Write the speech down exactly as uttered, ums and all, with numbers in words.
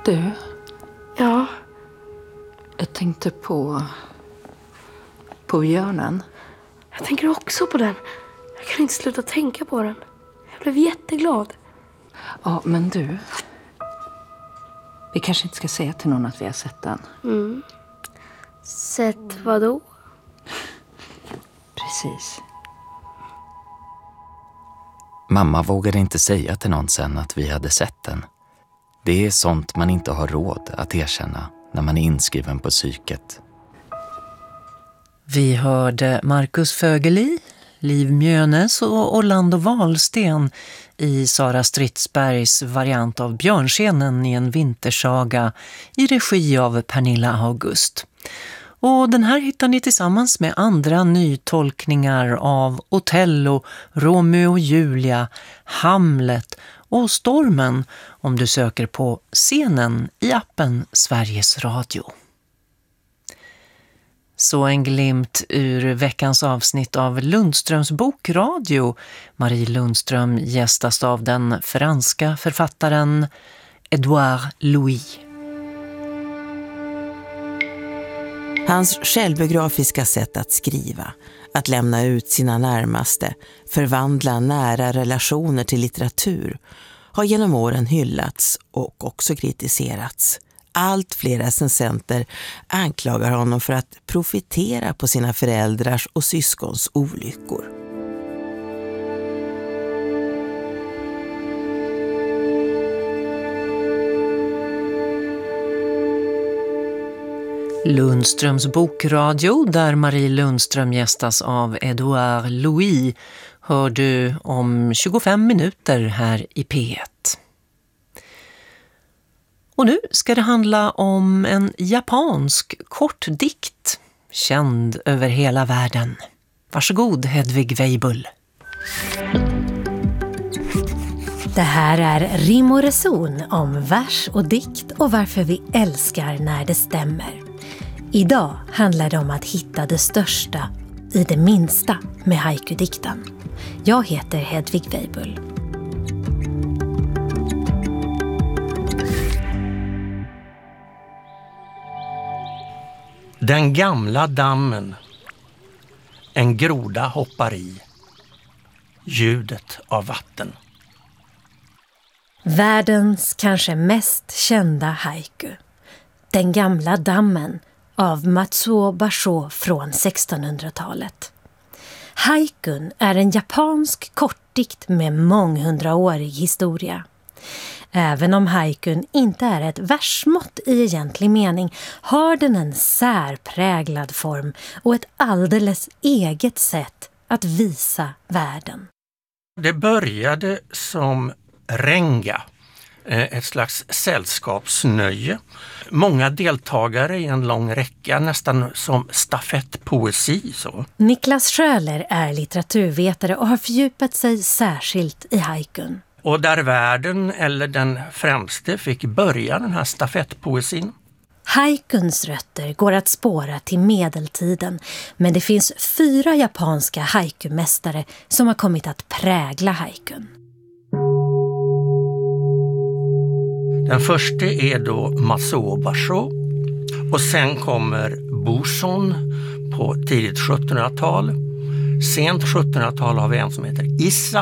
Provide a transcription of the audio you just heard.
Du? Ja? Jag tänkte på... på björnen. Jag tänker också på den. Jag kan inte sluta tänka på den. Jag blev jätteglad. Ja, men du... Vi kanske inte ska säga till någon att vi har sett den. Mm. Sett vad då? Precis. Mamma vågade inte säga till någon sen att vi hade sett den. Det är sånt man inte har råd att erkänna när man är inskriven på psyket. Vi hörde Marcus Fögeli, Liv Mjönes och Orlando Wahlsten i Sara Stridsbergs variant av Björnscenen i en vintersaga i regi av Pernilla August. Och den här hittar ni tillsammans med andra nytolkningar av Otello, Romeo och Julia, Hamlet och Stormen om du söker på scenen i appen Sveriges Radio. Så en glimt ur veckans avsnitt av Lundströms bokradio. Marie Lundström gästas av den franska författaren Edouard Louis. Hans självbiografiska sätt att skriva, att lämna ut sina närmaste, förvandla nära relationer till litteratur, har genom åren hyllats och också kritiserats. Allt fler recensenter anklagar honom för att profitera på sina föräldrars och syskons olyckor. Lundströms bokradio, där Marie Lundström gästas av Edouard Louis, hör du om tjugofem minuter här i P ett. Och nu ska det handla om en japansk kortdikt, känd över hela världen. Varsågod, Hedvig Weibull. Det här är Rim och reson om vers och dikt och varför vi älskar när det stämmer. Idag handlar det om att hitta det största i det minsta med haiku-dikten. Jag heter Hedvig Weibull. Den gamla dammen. En groda hoppar i. Ljudet av vatten. Världens kanske mest kända haiku. Den gamla dammen av Matsuo Basho från sextonhundratalet. Haikun är en japansk kortdikt med månghundraårig historia. Även om haikun inte är ett versmått i egentlig mening har den en särpräglad form och ett alldeles eget sätt att visa världen. Det började som renga, ett slags sällskapsnöje. Många deltagare i en lång räcka, nästan som stafettpoesi. Så. Niklas Schöler är litteraturvetare och har fördjupat sig särskilt i haikun. Och där världen eller den främste fick börja den här stafettpoesin. Haikuns rötter går att spåra till medeltiden, men det finns fyra japanska haikumästare som har kommit att prägla haikun. Den första är då Matsuo Basho och sen kommer Bushon på tidigt sjuttonhundratal. Sent sjuttonhundratal har vi en som heter Issa